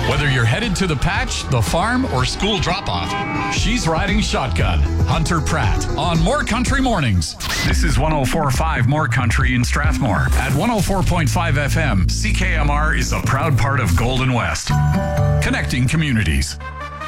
Whether you're headed to the patch, the farm, or school drop-off, she's riding shotgun. Hunter Pratt on More Country Mornings. This is 104.5 More Country in Strathmore. At 104.5 FM, CKMR is a proud part of Golden West. Connecting communities.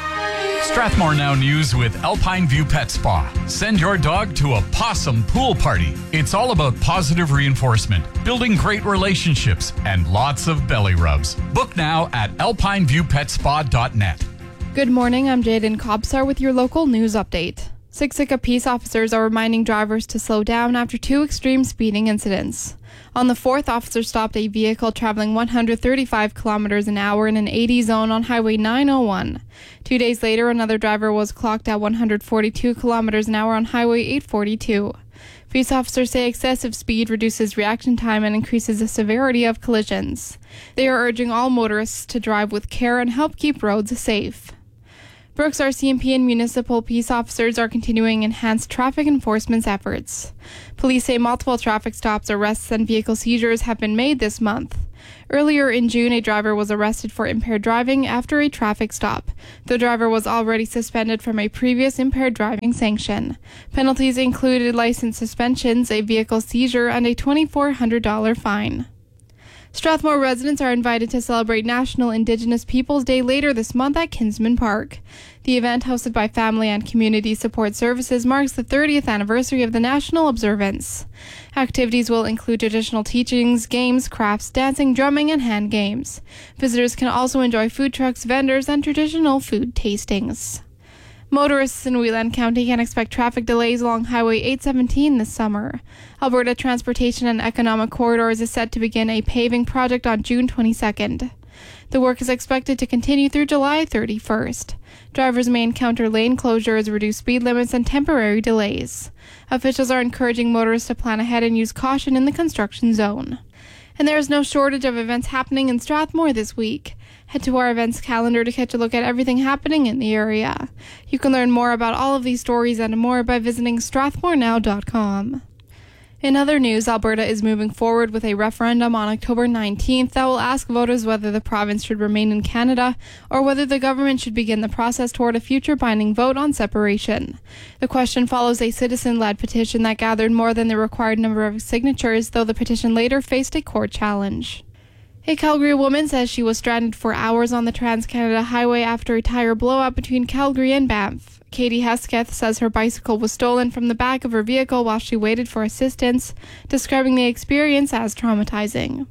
Strathmore Now News with Alpine View Pet Spa. Send your dog to a possum pool party. It's all about positive reinforcement, building great relationships, and lots of belly rubs. Book now at alpineviewpetspa.net. Good morning, I'm Jaden Kobsar with your local news update. Siksika peace officers are reminding drivers to slow down after two extreme speeding incidents. On the 4th, officers stopped a vehicle traveling 135 kilometers an hour in an 80 zone on Highway 901. 2 days later, another driver was clocked at 142 kilometers an hour on Highway 842. Peace officers say excessive speed reduces reaction time and increases the severity of collisions. They are urging all motorists to drive with care and help keep roads safe. Brooks RCMP and municipal peace officers are continuing enhanced traffic enforcement efforts. Police say multiple traffic stops, arrests, and vehicle seizures have been made this month. Earlier in June, a driver was arrested for impaired driving after a traffic stop. The driver was already suspended from a previous impaired driving sanction. Penalties included license suspensions, a vehicle seizure, and a $2,400 fine. Strathmore residents are invited to celebrate National Indigenous Peoples Day later this month at Kinsman Park. The event, hosted by Family and Community Support Services, marks the 30th anniversary of the national observance. Activities will include traditional teachings, games, crafts, dancing, drumming, and hand games. Visitors can also enjoy food trucks, vendors, and traditional food tastings. Motorists in Whelan County can expect traffic delays along Highway 817 this summer. Alberta Transportation and Economic Corridors is set to begin a paving project on June 22nd. The work is expected to continue through July 31st. Drivers may encounter lane closures, reduced speed limits, and temporary delays. Officials are encouraging motorists to plan ahead and use caution in the construction zone. And there is no shortage of events happening in Strathmore this week. Head to our events calendar to catch a look at everything happening in the area. You can learn more about all of these stories and more by visiting strathmorenow.com. In other news, Alberta is moving forward with a referendum on October 19th that will ask voters whether the province should remain in Canada or whether the government should begin the process toward a future binding vote on separation. The question follows a citizen-led petition that gathered more than the required number of signatures, though the petition later faced a court challenge. A Calgary woman says she was stranded for hours on the Trans-Canada Highway after a tire blowout between Calgary and Banff. Katie Hesketh says her bicycle was stolen from the back of her vehicle while she waited for assistance, describing the experience as traumatizing.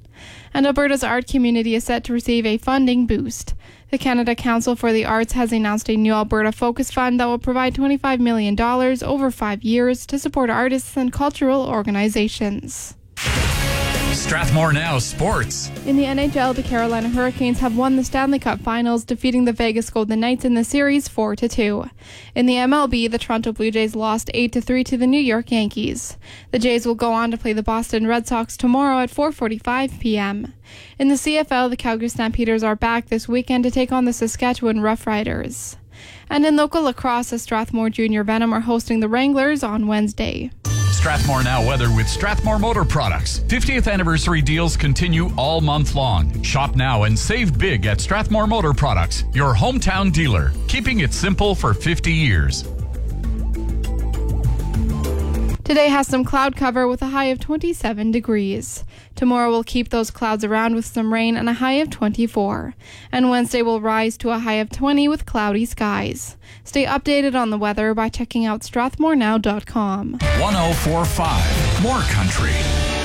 And Alberta's art community is set to receive a funding boost. The Canada Council for the Arts has announced a new Alberta Focus Fund that will provide $25 million over 5 years to support artists and cultural organizations. Strathmore Now Sports. In the NHL, the Carolina Hurricanes have won the Stanley Cup Finals, defeating the Vegas Golden Knights in the series 4-2. In the MLB, the Toronto Blue Jays lost 8-3 to the New York Yankees. The Jays will go on to play the Boston Red Sox tomorrow at 4:45 p.m. In the CFL, the Calgary Stampeders are back this weekend to take on the Saskatchewan Roughriders. And in local lacrosse, the Strathmore Junior Venom are hosting the Wranglers on Wednesday. Strathmore Now weather with Strathmore Motor Products. 50th anniversary deals continue all month long. Shop now and save big at Strathmore Motor Products, your hometown dealer, keeping it simple for 50 years. Today has some cloud cover with a high of 27 degrees. Tomorrow will keep those clouds around with some rain and a high of 24. And Wednesday will rise to a high of 20 with cloudy skies. Stay updated on the weather by checking out strathmorenow.com. 104.5 More Country.